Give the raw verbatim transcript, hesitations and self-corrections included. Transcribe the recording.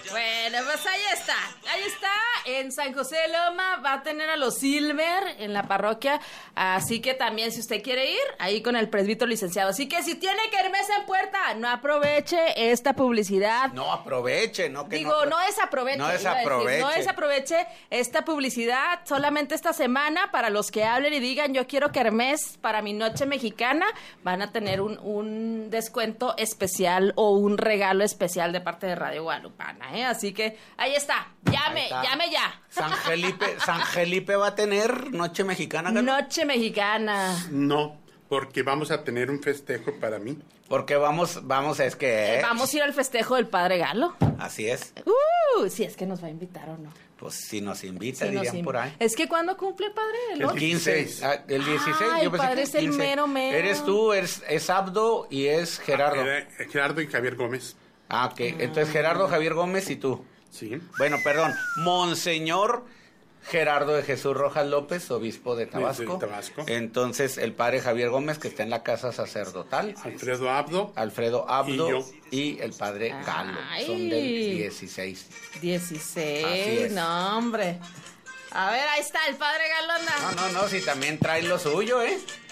Bueno, pues ahí está, ahí está, en San José de Loma va a tener a los Silver en la parroquia, así que también si usted quiere ir, ahí con el presbítero licenciado, así que si tiene kermés en puerta, no aproveche esta publicidad. No aproveche, no que Digo, no, no desaproveche. no desaproveche. No desaproveche esta publicidad, solamente esta semana, para los que hablen y digan, yo quiero kermés para mi noche mexicana, van a tener un, un descuento especial o un regalo especial de parte de Radio Guadalupana, ¿eh? Así que ahí está, llame, Ahí está. llame ya. San Felipe, San Felipe va a tener noche mexicana, Galo? Noche mexicana. No, porque vamos a tener un festejo para mí. Porque vamos, vamos, es que... Eh, Vamos a ir al festejo del Padre Galo. Así es. Uh, si es que nos va a invitar o no. Pues si nos invita, Sí, nos dirían inv- por ahí. Es que ¿cuándo cumple, padre? ¿El El ocho? quince, dieciséis. ah, el dieciséis, Ay, yo pensé padre, que es el quince. mero, mero. Eres tú, eres, es Abdo y es Gerardo. Era Gerardo y Javier Gómez. Ah, ok. Entonces Gerardo, Javier Gómez y tú. Sí. Bueno, perdón, Monseñor Gerardo de Jesús Rojas López, obispo de Tabasco. De Tabasco. Entonces el padre Javier Gómez, que está en la casa sacerdotal. Alfredo Abdo. Alfredo Abdo Y yo. y el padre Galo. Ay. Son del dieciséis. dieciséis, Así es. no, hombre. A ver, ahí está el Padre Galona. No, no, no, si también trae lo suyo, ¿eh?